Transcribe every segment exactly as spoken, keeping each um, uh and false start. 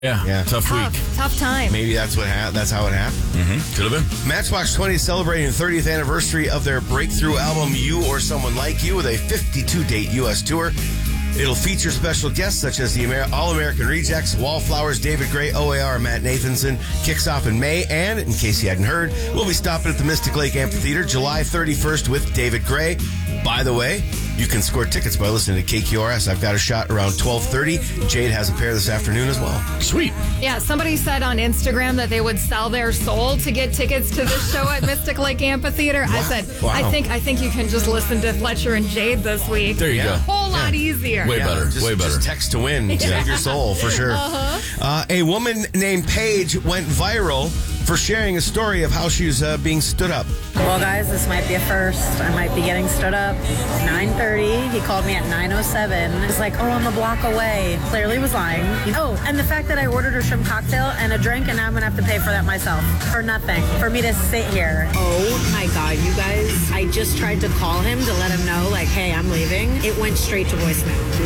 Yeah, Yeah. tough, Tough, week. tough time. Maybe that's what ha- that's how it happened. Mm-hmm. Could have been. Matchbox twenty is celebrating the thirtieth anniversary of their breakthrough album, You or Someone Like You, with a fifty-two date U S tour. It'll feature special guests such as the Amer- All-American Rejects, Wallflowers, David Gray, O A R, and Matt Nathanson. Kicks off in May, and in case you hadn't heard, we'll be stopping at the Mystic Lake Amphitheater July thirty-first with David Gray. By the way, you can score tickets by listening to K Q R S. I've got a shot around twelve thirty. Jade has a pair this afternoon as well. Sweet. Yeah, somebody said on Instagram that they would sell their soul to get tickets to the show at Mystic Lake Amphitheater. I said, Wow. I think I think you can just listen to Fletcher and Jade this week. There you Yeah. go. A whole lot easier. Way better. Just, Way better. Just text to win. Save your soul, for sure. Uh-huh. Uh, a woman named Paige went viral for sharing a story of how she was uh, being stood up. Well, guys, this might be a first. I might be getting stood up. nine thirty. He called me at nine oh seven. It's like, oh, I'm a block away. Clearly was lying. Oh, and the fact that I ordered a shrimp cocktail and a drink, and now I'm going to have to pay for that myself. For nothing. For me to sit here. Oh my God, you guys. I just tried to call him to let him know, like, hey, I'm leaving. It went straight to voicemail.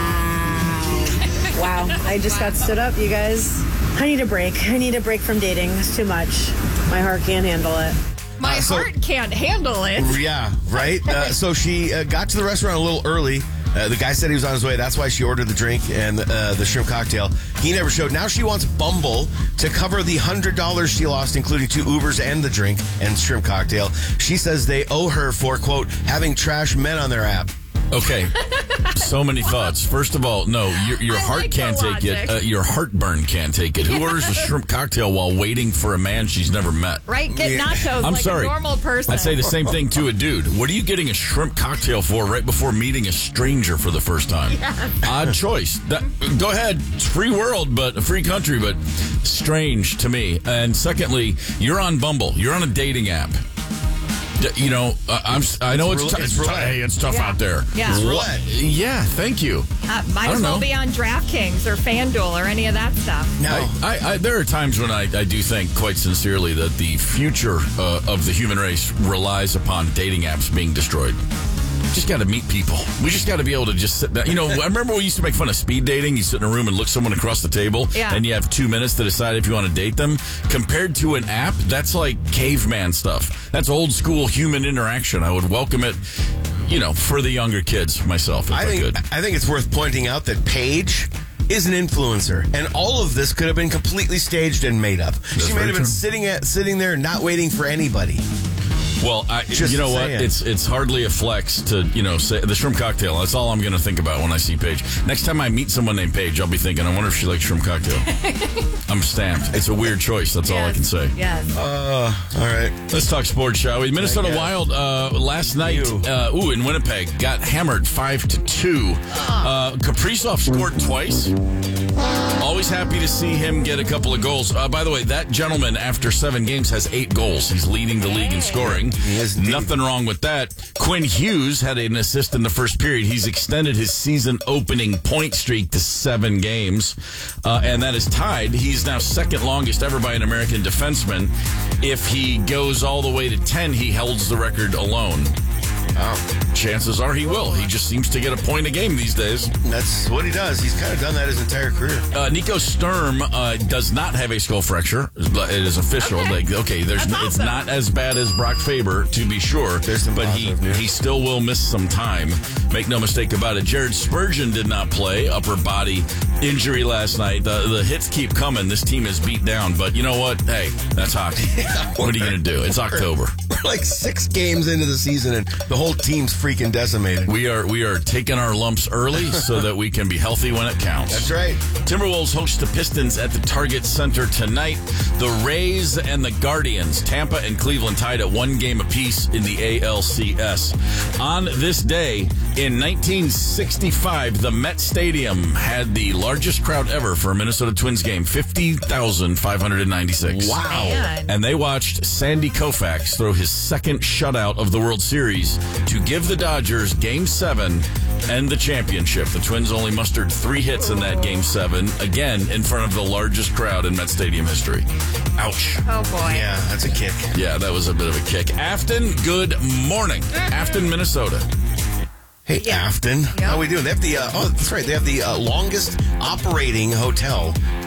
Wow. Wow. I just got stood up, you guys. I need a break. I need a break from dating. It's too much. My heart can't handle it. My Uh, so- heart can't handle it. Yeah, right? Uh, so she uh, got to the restaurant a little early. Uh, the guy said he was on his way. That's why she ordered the drink and uh, the shrimp cocktail. He never showed. Now she wants Bumble to cover the one hundred dollars she lost, including two Ubers and the drink and shrimp cocktail. She says they owe her for, quote, having trash men on their app. Okay. So many thoughts. First of all, no, your, your I heart like the can't take it. logic. Uh, your heartburn can't take it. Who orders a shrimp cocktail while waiting for a man she's never met? Right? Get Yeah. nachos I'm like sorry. a normal person. I'd say the same thing to a dude. What are you getting a shrimp cocktail for right before meeting a stranger for the first time? Odd choice. That, go ahead. It's free world, but a free country, but strange to me. And secondly, you're on Bumble. You're on a dating app. D- You know, uh, I'm. I know It's it's, roulette- tou- it's it's, tou- roulette. hey, it's tough Yeah. out there. Yeah. It's roulette. Yeah, thank you. Uh, might I as don't well know. be on DraftKings or FanDuel or any of that stuff. No. I, I, I, there are times when I, I do think, quite sincerely, that the future uh, of the human race relies upon dating apps being destroyed. Just got to meet people. We just got to be able to just sit down. You know, I remember we used to make fun of speed dating. You sit in a room and look someone across the table, Yeah. and you have two minutes to decide if you want to date them. Compared to an app, that's like caveman stuff. That's old school human interaction. I would welcome it, you know, for the younger kids myself, if I, I think could. I think it's worth pointing out that Paige is an influencer, and all of this could have been completely staged and made up. she might very have been true. sitting at sitting there, not waiting for anybody. Well, I, Just you know what? saying. It's it's hardly a flex to, you know, say the shrimp cocktail. That's all I'm going to think about when I see Paige. Next time I meet someone named Paige, I'll be thinking, I wonder if she likes shrimp cocktail. I'm stamped. It's a weird choice. That's all I Yes. can say. Yes. Uh, all right. Let's talk sports, shall we? Minnesota guess. Wild uh, last night, You. uh, ooh, in Winnipeg, got hammered five to two. Uh, Kaprizov scored twice. Always happy to see him get a couple of goals. Uh, by the way, that gentleman, after seven games, has eight goals. He's leading the league in scoring. He is indeed. Nothing wrong with that. Quinn Hughes had an assist in the first period. He's extended his season-opening point streak to seven games, uh, and that is tied. He's now second longest ever by an American defenseman. If he goes all the way to ten, he holds the record alone. Wow. Chances are he will. He just seems to get a point a game these days. That's what he does. He's kind of done that his entire career. Uh, Nico Sturm uh, does not have a skull fracture. It is official. Okay. Like, okay, there's That's n- it's awesome. not as bad as Brock Faber, to be sure. There's some but he positive news. he still will miss some time. Make no mistake about it. Jared Spurgeon did not play. Upper body injury last night. The, the hits keep coming. This team is beat down. But you know what? Hey, that's hockey. What are you going to do? It's October. We're like six games into the season, and the whole team's freaking decimated. We are we are taking our lumps early so that we can be healthy when it counts. That's right. Timberwolves host the Pistons at the Target Center tonight. The Rays and the Guardians, Tampa and Cleveland, tied at one game apiece in the A L C S. On this day in nineteen sixty-five, the Met Stadium had the largest crowd ever for a Minnesota Twins game, fifty thousand five hundred ninety-six. Wow. Man. And they watched Sandy Koufax throw his second shutout of the World Series to give the Dodgers Game seven and the championship. The Twins only mustered three hits in that Game seven, again in front of the largest crowd in Met Stadium history. Ouch. Oh, boy. Yeah, that's a kick. Yeah, that was a bit of a kick. Afton, good morning. Afton, Minnesota. Hey, Yeah. Afton. Yeah. How we doing? They have the, uh, oh, that's right. They have the uh, longest operating hotel